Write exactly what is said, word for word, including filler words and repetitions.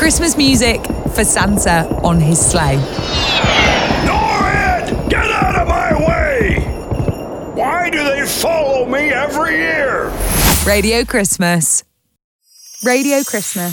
Christmas music for Santa on his sleigh. Norrid! Get out of my way! Why do they follow me every year? Radio Christmas. Radio Christmas.